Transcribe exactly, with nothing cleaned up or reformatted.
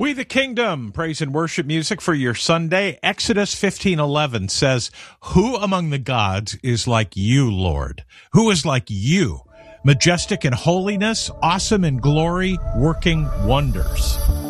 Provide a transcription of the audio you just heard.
We the Kingdom, praise and worship music for your Sunday. Exodus fifteen eleven says, "Who among the gods is like you, Lord? Who is like you? Majestic in holiness, awesome in glory, working wonders."